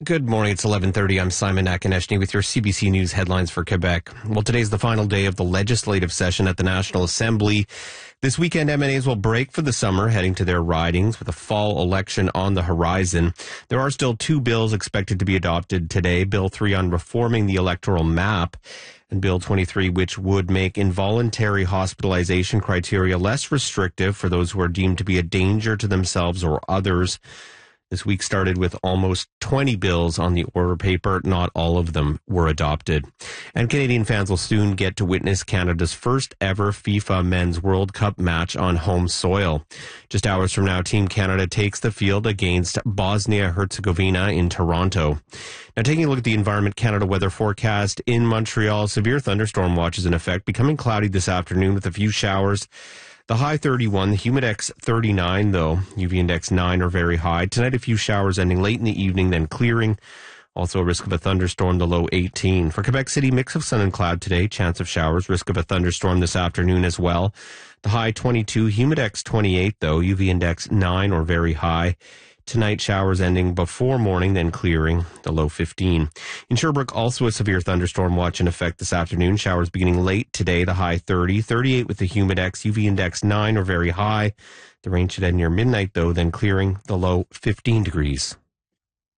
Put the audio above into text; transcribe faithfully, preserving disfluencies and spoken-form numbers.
Good morning. It's eleven thirty. I'm Simon Akineshny with your C B C News headlines for Quebec. Well, today's the final day of the legislative session at the National Assembly. This weekend, M N As will break for the summer, heading to their ridings with a fall election on the horizon. There are still two bills expected to be adopted today. Bill three on reforming the electoral map and Bill twenty-three, which would make involuntary hospitalization criteria less restrictive for those who are deemed to be a danger to themselves or others. This week started with almost twenty bills on the order paper. Not all of them were adopted. And Canadian fans will soon get to witness Canada's first ever FIFA Men's World Cup match on home soil. Just hours from now, Team Canada takes the field against Bosnia-Herzegovina in Toronto. Now, taking a look at the Environment Canada weather forecast in Montreal, severe thunderstorm watch is in effect, becoming cloudy this afternoon with a few showers. The high thirty-one, the humidex thirty-nine, though. U V index nine or very high. Tonight, a few showers ending late in the evening, then clearing. Also a risk of a thunderstorm, the low eighteen. For Quebec City, mix of sun and cloud today. Chance of showers. Risk of a thunderstorm this afternoon as well. The high twenty-two, humidex twenty-eight, though. U V index nine or very high. Tonight, showers ending before morning, then clearing, the low fifteen. In Sherbrooke, also a severe thunderstorm watch in effect this afternoon. Showers beginning late today, the high thirty, thirty-eight with the humidex, U V index nine or very high. The rain should end near midnight, though, then clearing, the low fifteen degrees.